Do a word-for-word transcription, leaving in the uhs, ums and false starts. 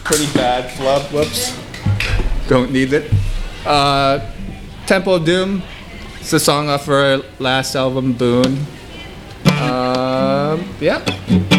pretty bad flub. Whoops. Don't need it. Uh, Temple of Doom. It's the song off our last album, Boon. Um, yeah.